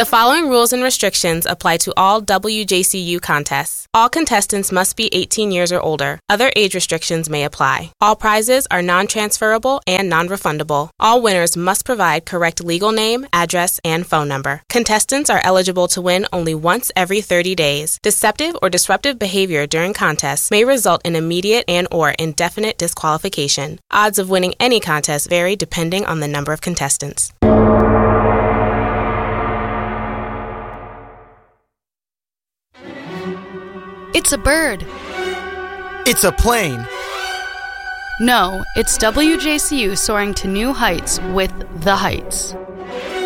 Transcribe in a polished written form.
The following rules and restrictions apply to all WJCU contests. All contestants must be 18 years or older. Other age restrictions may apply. All prizes are non-transferable and non-refundable. All winners must provide correct legal name, address, and phone number. Contestants are eligible to win only once every 30 days. Deceptive or disruptive behavior during contests may result in immediate and/or indefinite disqualification. Odds of winning any contest vary depending on the number of contestants. It's a bird. It's a plane. No, it's WJCU soaring to new heights with The Heights.